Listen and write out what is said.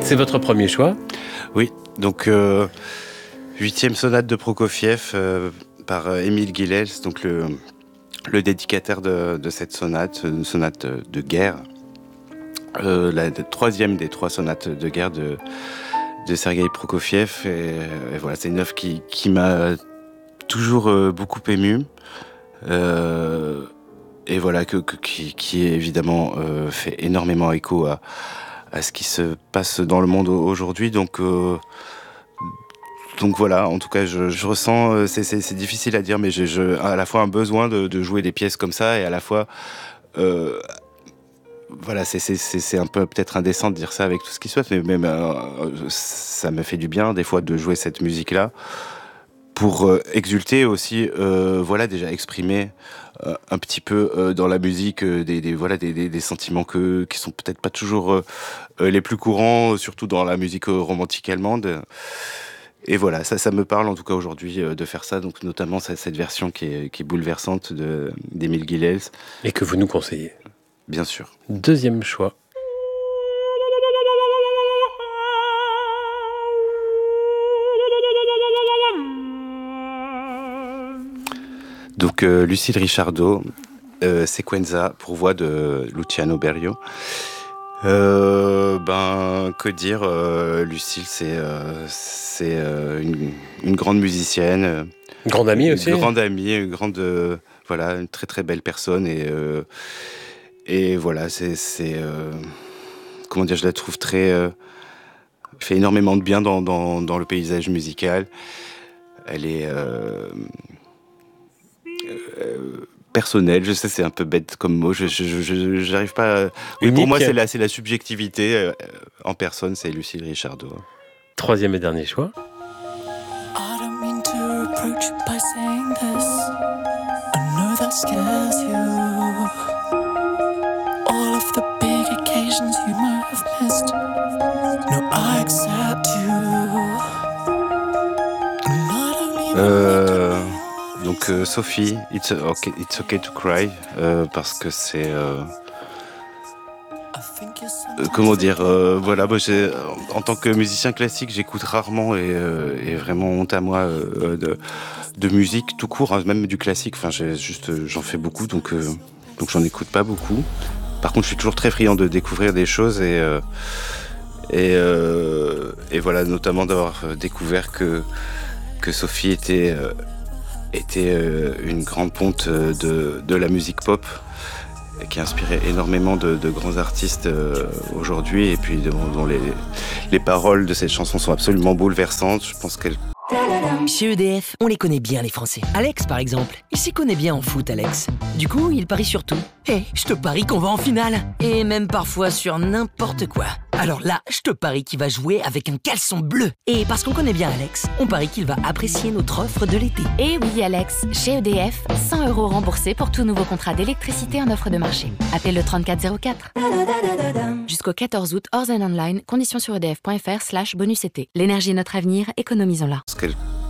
C'est votre premier choix? Oui, donc 8e sonate de Prokofiev par Émile Gilels, donc le dédicataire de cette sonate, une sonate de guerre, la troisième des 3 sonates de guerre de Sergueï Prokofiev. Et voilà, c'est une œuvre qui m'a toujours beaucoup ému. Et voilà, qui évidemment fait énormément écho à ce qui se passe dans le monde aujourd'hui. Donc voilà, en tout cas, je ressens, c'est difficile à dire, mais j'ai à la fois un besoin de jouer des pièces comme ça, et à la fois, voilà, c'est un peu peut-être indécent de dire ça avec tout ce qui se passe, mais même ça me fait du bien des fois de jouer cette musique-là pour exulter aussi, voilà, déjà exprimer un petit peu dans la musique des sentiments qui sont peut-être pas toujours les plus courants, surtout dans la musique romantique allemande. Et voilà, ça me parle en tout cas aujourd'hui de faire ça, donc notamment cette version qui est bouleversante d'Émile Gilels. Et que vous nous conseillez? Bien sûr. Deuxième choix. Donc Lucille Richardot, Sequenza pour voix de Luciano Berio. Que dire, Lucille, c'est une grande musicienne, Une grande amie aussi. Une grande amie, voilà, une très très belle personne, et voilà, comment dire, je la trouve fait énormément de bien dans le paysage musical. Elle est personnelle, je sais, c'est un peu bête comme mot, j'arrive pas à... Oui, pour moi, c'est la subjectivité en personne, c'est Lucille Richardot. Troisième et dernier choix. I don't mean to reproach you by saying this. I know that scares you. All of the big occasions you might have missed. No, I accept you. And I don't even donc Sophie, It's okay to cry, parce que c'est... comment dire, voilà, moi en tant que musicien classique, j'écoute rarement et vraiment honte à moi de musique tout court, hein, même du classique. Enfin, j'en fais beaucoup, donc j'en écoute pas beaucoup. Par contre, je suis toujours très friand de découvrir des choses et voilà, notamment d'avoir découvert que Sophie était une grande ponte de la musique pop, qui a inspiré énormément de grands artistes aujourd'hui, et puis dont les paroles de cette chanson sont absolument bouleversantes. Je pense qu'elle... Chez EDF, on les connaît bien, les Français. Alex, par exemple, il s'y connaît bien en foot, Alex. Du coup, il parie sur tout. Je te parie qu'on va en finale. Et même parfois sur n'importe quoi. Alors là, je te parie qu'il va jouer avec un caleçon bleu. Et parce qu'on connaît bien Alex, on parie qu'il va apprécier notre offre de l'été. Et oui, Alex, chez EDF, 100 € remboursés pour tout nouveau contrat d'électricité en offre de marché. Appelez le 3404. Jusqu'au 14 août, hors zone online, conditions sur edf.fr/bonus été. L'énergie est notre avenir, économisons-la.